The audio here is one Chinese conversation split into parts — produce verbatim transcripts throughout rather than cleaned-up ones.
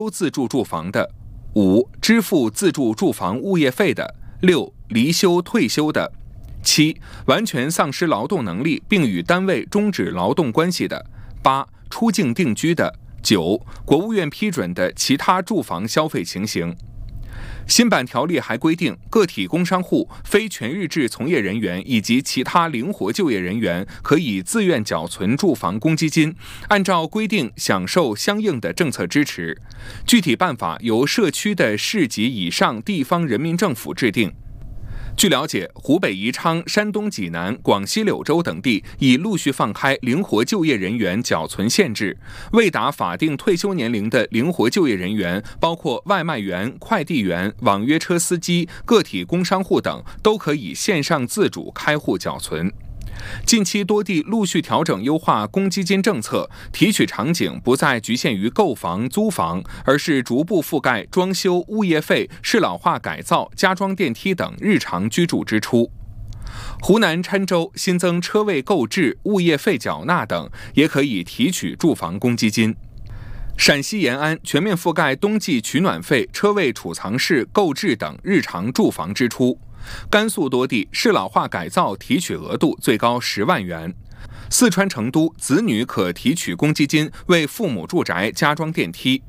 自住住房的；五、支付自住住房物业费的；六、离休退休的；七、完全丧失劳动能力并与单位终止劳动关系的；八、出境定居的；九、国务院批准的其他住房消费情形。新版条例还规定，个体工商户、非全日制从业人员以及其他灵活就业人员可以自愿缴存住房公积金，按照规定享受相应的政策支持。具体办法由社区的市级以上地方人民政府制定。据了解，湖北宜昌、山东济南、广西柳州等地已陆续放开灵活就业人员缴存限制，未达法定退休年龄的灵活就业人员，包括外卖员、快递员、网约车司机、个体工商户等，都可以线上自主开户缴存。近期多地陆续调整优化公积金政策，提取场景不再局限于购房、租房，而是逐步覆盖装修、物业费、适老化改造、加装电梯等日常居住支出。湖南郴州新增车位购置、物业费缴纳等，也可以提取住房公积金。陕西延安全面覆盖冬季取暖费、车位储藏室购置等日常住房支出。甘肃多地适老化改造提取额度最高十万元。四川成都子女可提取公积金为父母住宅加装电梯。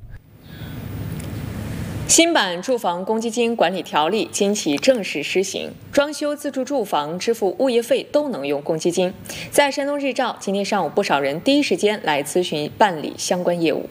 新版住房公积金管理条例今起正式施行，装修自住住房、支付物业费都能用公积金。在山东日照，今天上午不少人第一时间来咨询办理相关业务。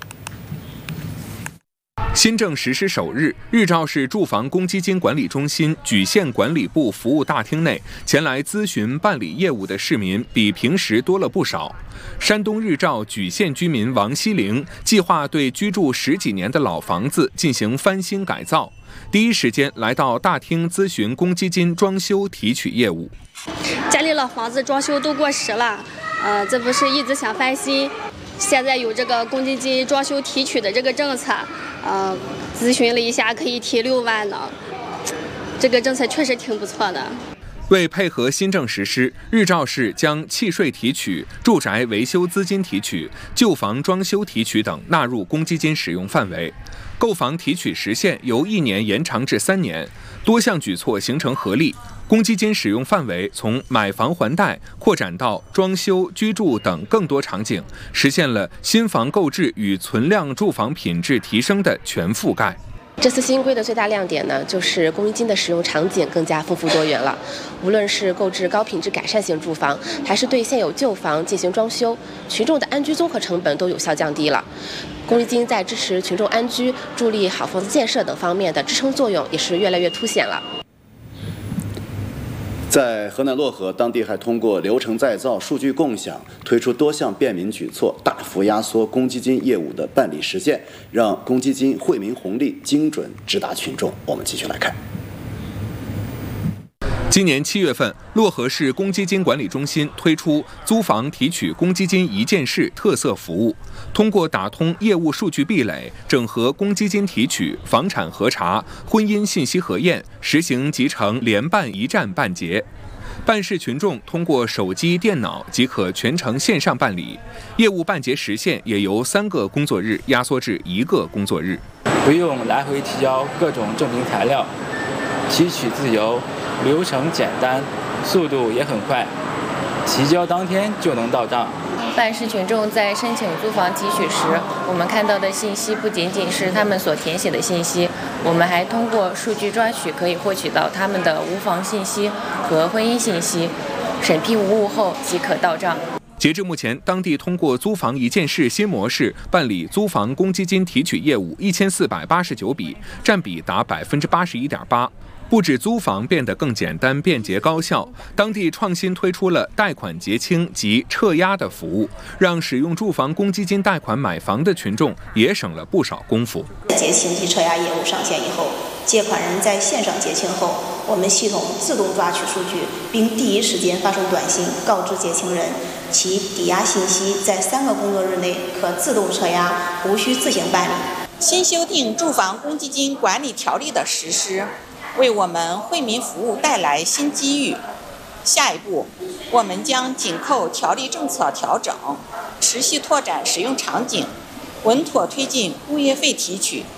新政实施首日，日照市住房公积金管理中心莒县管理部服务大厅内，前来咨询办理业务的市民比平时多了不少。山东日照莒县居民王希玲计划对居住十几年的老房子进行翻新改造，第一时间来到大厅咨询公积金装修提取业务。 家里老房子装修都过时了，呃，这不是一直想翻新，现在有这个公积金装修提取的这个政策。呃，咨询了一下，可以提六万呢，这个政策确实挺不错的。 为配合新政实施，日照市将契税提取、住宅维修资金提取、旧房装修提取等纳入公积金使用范围。购房提取时限由一年延长至三年，多项举措形成合力。公积金使用范围从买房还贷扩展到装修、居住等更多场景，实现了新房购置与存量住房品质提升的全覆盖。 这次新规的最大亮点呢，就是公积金的使用场景更加丰富多元了。无论是购置高品质改善型住房，还是对现有旧房进行装修，群众的安居综合成本都有效降低了。公积金在支持群众安居、助力好房子建设等方面的支撑作用也是越来越凸显了。 在河南漯河，当地还通过流程再造、数据共享，推出多项便民举措，大幅压缩公积金业务的办理时限，让公积金惠民红利精准直达群众。我们继续来看。 今年七月份，漯河市公积金管理中心推出租房提取公积金一站式特色服务，通过打通业务数据壁垒，整合公积金提取、房产核查、婚姻信息核验，实行集成联办一站办结。办事群众通过手机、电脑即可全程线上办理，业务办结时限也由三个工作日压缩至一个工作日， 不用来回提交各种证明材料，提取自由，流程简单，速度也很快，提交当天就能到账。 办事群众在申请租房提取时，我们看到的信息不仅仅是他们所填写的信息，我们还通过数据抓取可以获取到他们的无房信息和婚姻信息，审批无误后即可到账。 截至目前，当地通过租房一件事新模式办理租房公积金提取业务一千四百八十九笔，占比达百分之八十一点八。不止租房变得更简单、便捷、高效，当地创新推出了贷款结清及撤押的服务，让使用住房公积金贷款买房的群众也省了不少功夫。 结清及撤押业务上线以后，借款人在线上结清后，我们系统自动抓取数据，并第一时间发送短信告知结清人，其抵押信息在三个工作日内可自动撤押，无需自行办理。 新修订住房公积金管理条例的实施，为我们惠民服务带来新机遇。下一步，我们将紧扣条例政策调整，持续拓展使用场景，稳妥推进物业费提取、